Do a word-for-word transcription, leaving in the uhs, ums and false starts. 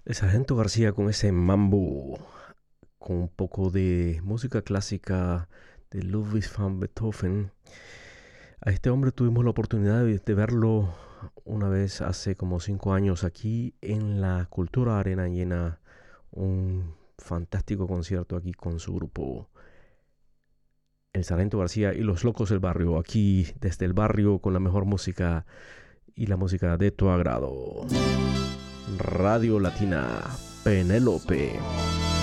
El Sargento García con ese mambo, con un poco de música clásica de Ludwig van Beethoven. A este hombre tuvimos la oportunidad de, de verlo una vez hace como cinco años aquí en la Cultura Arena Llena. Un fantástico concierto aquí con su grupo El Sargento García y los Locos del Barrio. Aquí desde el barrio con la mejor música y la música de tu agrado. Radio Latina Penélope.